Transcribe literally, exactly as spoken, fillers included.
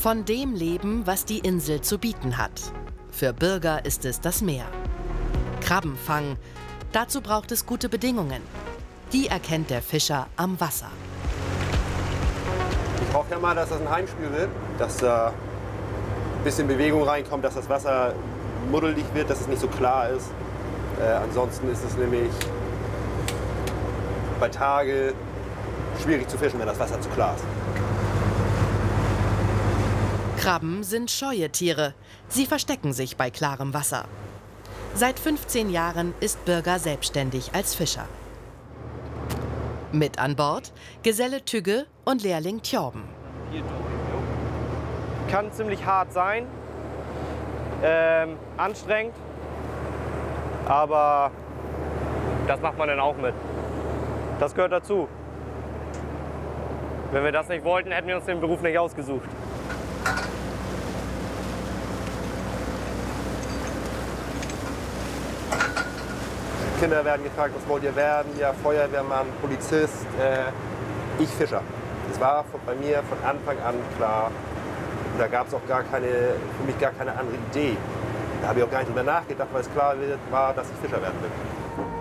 Von dem leben, was die Insel zu bieten hat. Für Birger ist es das Meer. Krabbenfang, dazu braucht es gute Bedingungen. Die erkennt der Fischer am Wasser. Ich hoffe ja mal, dass das ein Heimspiel wird, dass da ein bisschen Bewegung reinkommt, dass das Wasser muddelig wird, dass es nicht so klar ist. Äh, ansonsten ist es nämlich bei Tage schwierig zu fischen, wenn das Wasser zu klar ist. Krabben sind scheue Tiere. Sie verstecken sich bei klarem Wasser. Seit fünfzehn Jahren ist Birger selbstständig als Fischer. Mit an Bord Geselle Tügge und Lehrling Tjorben. Kann ziemlich hart sein, ähm, anstrengend, aber das macht man dann auch mit. Das gehört dazu. Wenn wir das nicht wollten, hätten wir uns den Beruf nicht ausgesucht. Kinder werden gefragt, was wollt ihr werden? Ja, Feuerwehrmann, Polizist, äh, ich Fischer. Das war bei mir von Anfang an klar. Und da gab es auch gar keine, für mich gar keine andere Idee. Da habe ich auch gar nicht drüber nachgedacht, weil es klar war, dass ich Fischer werden will.